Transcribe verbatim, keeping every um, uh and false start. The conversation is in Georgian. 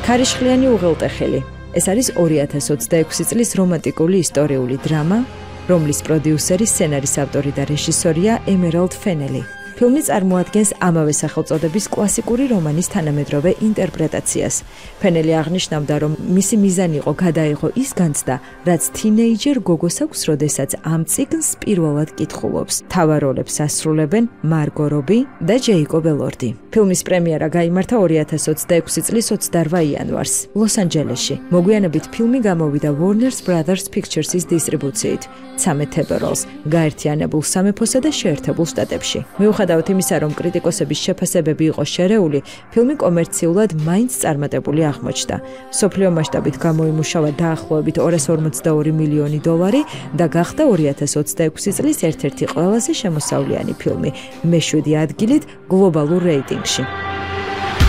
ქარიშხლიანი უღელტეხილი. ეს არის ორი ათას ოცდაექვსი წლის რომანტიკული ისტორიული დრამა, რომლის პროდიუსერი, სცენარის ავტორი და რეჟისორია ემერალდ ფენელი. ფილმი წარმოადგენს ამავე სახელწოდების კლასიკური რომანის თანამედროვე ინტერპრეტაციას. ფენელი აღნიშნავდა, რომ მისი მიზანი იყო გადაიღო ის განცდა, რაც თინეიჯერ გოგოს აქვს, როდესაც ამ წიგნს პირველად კითხულობს. თავარ როლებს ასრულებენ მარგო რობი და ჯეიკობ ელორდი. ფილმის პრემიერა გაიმართა ორი ათას ოცდაექვსი წლის ოცდაორ იანვარს, ლოს-ანჯელესში. მოგვიანებით ფილმი გამოვიდა Warner Brothers Pictures-ის დისტრიბუციით, ცამეტ როლს გაერთიანებულ სამეფოსა და შეერთებულ შტატებში. მიუხედავად იმისა, რომ კრიტიკოსების შეფასებები იყო შერეული, ფილმი კომერციულად მაინც წარმატებული აღმოჩნდა. მსოფლიო მასშტაბით გამოიმუშავა დაახლოებით ორას ორმოცდაორი მილიონი დოლარი და გახდა ორი ათას ოცდაექვსი წლის ერთ-ერთი ყველაზე შემოსავლიანი ფილმი, მეშვიდე ადგილით გლობალურ რეიტინგში.